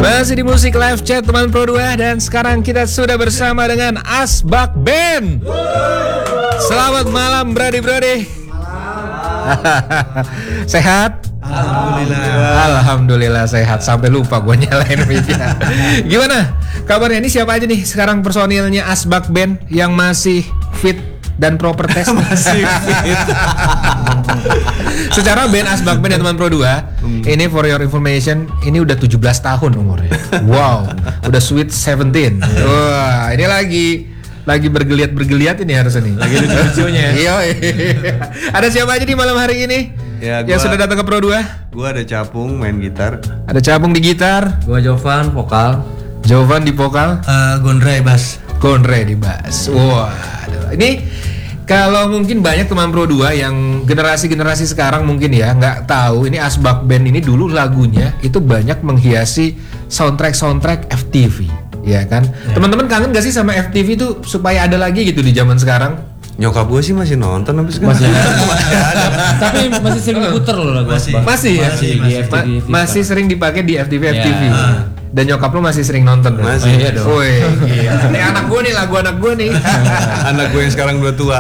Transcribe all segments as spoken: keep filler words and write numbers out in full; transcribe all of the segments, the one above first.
Masih di Musik Live Chat teman Pro dua. Dan sekarang kita sudah bersama dengan Asbak Band. Selamat malam brody-brody. Sehat? Alhamdulillah. Alhamdulillah sehat. Sampai lupa gue nyalain mic-nya. Gimana kabarnya? Ini siapa aja nih sekarang personilnya Asbak Band yang masih fit dan proper test? Masih fit. Secara band Asbak Band ya teman Pro dua, hmm. ini for your information, ini udah tujuh belas tahun umurnya. Wow, udah sweet seventeen. Wah, ini lagi lagi bergeliat-bergeliat ini harusnya nih. Lagi lucu-lucunya. Iya. Ada siapa aja di malam hari ini? Ya, gua, yang sudah datang ke Pro dua? Gua ada Capung main gitar. Ada Capung di gitar. Gua Jovan vokal. Jovan di vokal. Uh, Gondre bass. Gondre di bass. Wah, wow. Ini kalau mungkin banyak teman Pro dua yang generasi-generasi sekarang mungkin ya nggak tahu ini Asbak Band ini dulu lagunya itu banyak menghiasi soundtrack-soundtrack F T V, ya kan? Ya. Teman-teman kangen gak sih sama F T V itu supaya ada lagi gitu di zaman sekarang? Nyokap gue sih masih nonton tapi sekarang masih ada. masih ada. Tapi masih sering diputer loh lagu masih, Asbak. Masih ya? Masih, masih, di F T V, Ma- masih sering dipakai di F T V F T V. Ya. Dan nyokap lu masih sering nonton. Masih. Oh, iya dong. Woi, iya. Ini anak gue nih, lagu anak gue nih. Anak gue yang sekarang udah tua.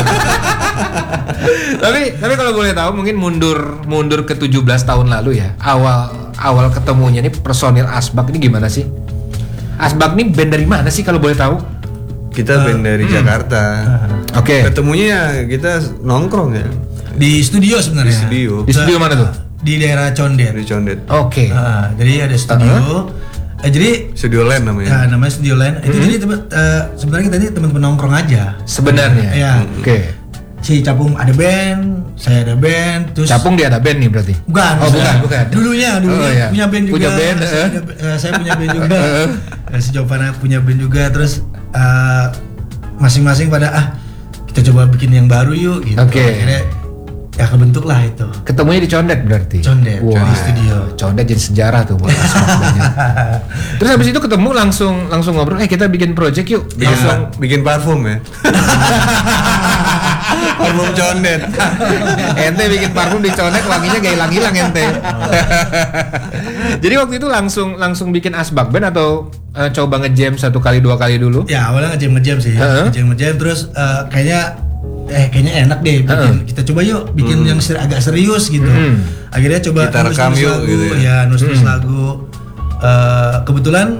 tapi tapi kalau boleh tahu mungkin mundur mundur ke tujuh belas tahun lalu ya. Awal awal ketemunya nih personil Asbak ini gimana sih? Asbak nih band dari mana sih kalau boleh tahu? Kita band dari hmm. Jakarta. Oke. Okay. Ketemunya ya kita nongkrong ya. Di studio sebenarnya. Di studio. Di studio mana tuh? Di daerah Condet. Di Condet. Oke. Okay. Uh, jadi ada studio. Uh-huh. Eh, jadi Studio Land namanya. Ya, namanya Studio Land. Itu mm-hmm. jadi temen, uh, sebenarnya kita ini teman-teman nongkrong aja. Sebenarnya. Ya. Oke. Okay. Si Capung ada band, saya ada band, terus Capung dia ada band nih berarti? Bukan. Oh, bukan, bukan. Dulunya, dulunya oh, iya. punya band juga. Punya band, saya, uh. punya, uh, saya punya band juga. uh, si Jovana punya band juga, terus uh, masing-masing pada ah kita coba bikin yang baru yuk gitu. Oke. Okay. Akhirnya ya kebentuk lah itu. Ketemunya di Condet berarti? Condet, wow. di studio. Condet jadi sejarah tuh buat Asbak. Terus habis itu ketemu langsung langsung ngobrol, eh kita bikin project yuk. Bikin, langsung bikin parfum ya. Parfum Condet. Ente bikin parfum di Condet wanginya gak hilang-hilang ente. Jadi waktu itu langsung langsung bikin Asbak Band atau uh, coba nge-jam satu kali dua kali dulu? Ya awalnya nge-jam nge-jam sih. Uh-huh. Nge-jam nge-jam terus uh, kayaknya eh kayaknya enak deh bikin uh-huh. kita coba yuk bikin hmm. yang ser- agak serius gitu. Hmm. Akhirnya coba kita rekam yuk lagu, gitu ya. Ya nulis-nulis hmm. lagu. Uh, kebetulan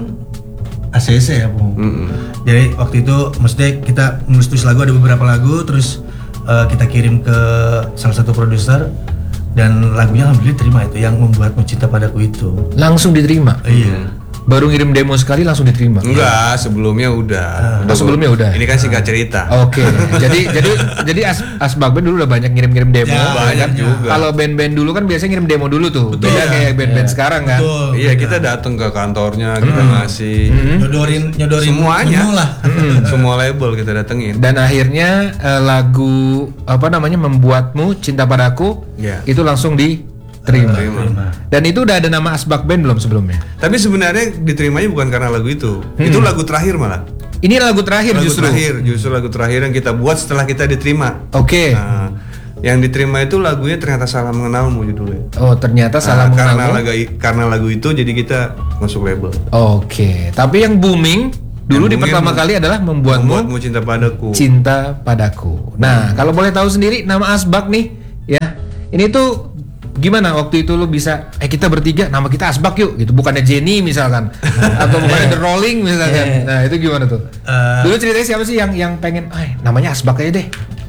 A C C ya, Bung. Hmm. Jadi waktu itu maksudnya kita nulis-nulis lagu, ada beberapa lagu, terus uh, kita kirim ke salah satu produser dan lagunya alhamdulillah diterima, itu yang membuatmu cinta padaku itu. Langsung diterima? Iya. Baru ngirim demo sekali langsung diterima? Enggak, sebelumnya udah. Oh, sebelumnya udah. Ini kan singkat cerita. Oke. Okay. jadi jadi jadi As, Asbak Band dulu udah banyak ngirim-ngirim demo. Ya, banyak juga. Kalau band-band dulu kan biasanya ngirim demo dulu tuh. Betul, beda ya. kayak band-band Ya. sekarang kan. Betul, iya, kita datang ke kantornya, kita hmm. ngasih hmm. nyodorin nyodorin semuanya lah. Semua label kita datengin. Dan akhirnya uh, lagu apa namanya Membuatmu Cinta Padaku ya. Itu langsung di Terima. Terima. Dan itu udah ada nama Asbak Band belum sebelumnya? Tapi sebenarnya diterimanya bukan karena lagu itu. Hmm. Itu lagu terakhir malah. Ini lagu terakhir lagu justru. terakhir, justru lagu terakhir yang kita buat setelah kita diterima. Oke. Okay. Nah, yang diterima itu lagunya ternyata Salah Mengenalmu judulnya. Oh, ternyata Salah nah, Mengenalmu. Karena lagu karena lagu itu jadi kita masuk label. Oke. Okay. Tapi yang booming dulu yang di booming pertama kali adalah Membuatmu, Membuatmu Cinta Padaku. Cinta Padaku. Nah, hmm. kalau boleh tahu sendiri nama Asbak nih, ya. Ini tuh gimana waktu itu lu bisa eh kita bertiga nama kita Asbak yuk gitu, bukannya Jenny misalkan atau bukannya The Rolling misalkan. Nah itu gimana tuh? Uh, dulu ceritanya siapa sih yang yang pengen eh namanya Asbak aja deh?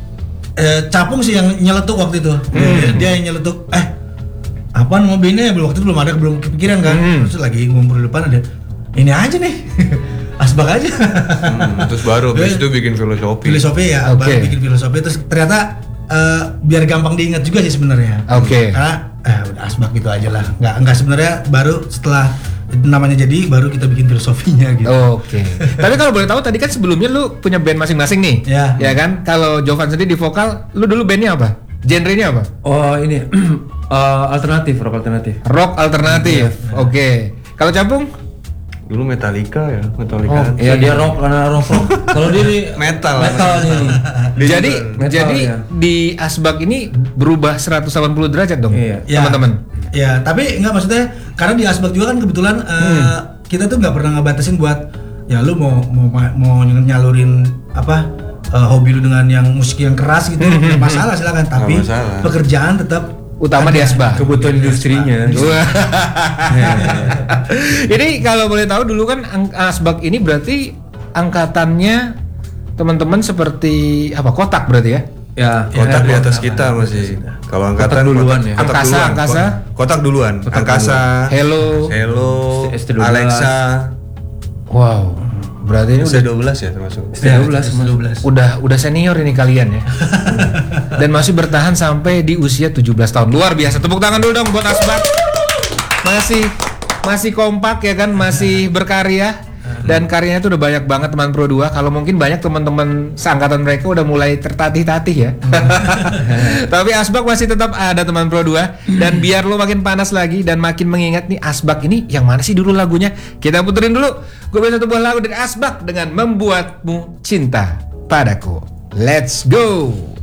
Eh, Capung sih yang nyeletuk waktu itu. Hmm. Dia, dia yang nyeletuk eh apa nama bandnya belum waktu itu belum ada belum kepikiran kan. Hmm. Terus lagi ngumpul di depan ada ini aja nih. Asbak aja. Hmm, terus baru habis itu bikin filosofi. Filosofi ya, okay. Baru bikin filosofi terus ternyata Uh, biar gampang diingat juga sih sebenarnya. Oke. Okay. Karena eh udah Asbak gitu aja lah. Nggak nggak sebenarnya baru setelah namanya jadi baru kita bikin filosofinya gitu. Oke. Okay. Tapi kalau boleh tahu tadi kan sebelumnya lu punya band masing-masing nih. Ya. Ya kan? Kalau Jovan sendiri di vokal, lu dulu bandnya apa? Genrenya apa? Oh ini uh, alternatif, rock alternatif. Rock alternatif. Oke. Okay. Kalau Capung? Dulu Metallica ya, Metallica. Oh, iya dia rock karena rock. rock. Kalau dia di metal. Metal nih. Jadi metal, jadi ya. Di Asbak ini berubah seratus delapan puluh derajat dong, iya. teman-teman. Ya, tapi enggak maksudnya karena di Asbak juga kan kebetulan eh, Hmm. kita tuh nggak pernah ngebatasin buat ya lu mau mau mau nyalurin apa eh, hobi lu dengan yang musik yang keras gitu nggak masalah silakan, tapi masalah. pekerjaan tetap Utama di Asbak. Kebutuhan industrinya. Wah. Ini kalau boleh tahu dulu kan ang- Asbak ini berarti angkatannya teman-teman seperti apa? Kotak berarti ya? Ya, Kotak di ya, atas kita masih. Kalau angkatan duluan ya. kotak Angkasa, duluan. angkasa. Ko- Kotak duluan. angkasa. Hello. Hello. S T dua belas. Alexa. Wow. Berarti ini S udah dua belas ya termasuk. Ya, dua belas, dua belas. udah udah senior ini kalian ya. Dan masih bertahan sampai di usia tujuh belas tahun. Luar biasa. Tepuk tangan dulu dong buat Asbak. Masih masih kompak ya kan, masih berkarya. Dan karyanya itu udah banyak banget teman Pro dua. Kalau mungkin banyak teman-teman seangkatan mereka udah mulai tertatih-tatih ya. Tapi Asbak masih tetap ada teman Pro dua. Dan biar lo makin panas lagi dan makin mengingat nih Asbak ini yang mana sih dulu lagunya? Kita puterin dulu. Gue punya satu buah lagu dari Asbak dengan Membuatmu Cinta Padaku. Let's go.